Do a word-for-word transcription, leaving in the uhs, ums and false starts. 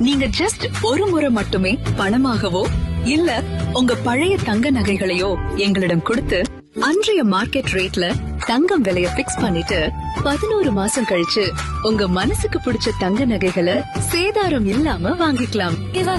நீங்க ஜஸ்ட் ஒரு முறை மட்டுமே பணமாகவோ இல்ல உங்க பழைய தங்க நகைகளையோ எங்களிடம் கொடுத்து அன்றைய மார்க்கெட் ரேட்ல தங்கம் விலைய பிக்ஸ் பண்ணிட்டு பதினோரு மாசம் கழிச்சு உங்க மனசுக்கு பிடிச்ச தங்க நகைகளை சேதாரம் இல்லாம வாங்கிக்கலாம்.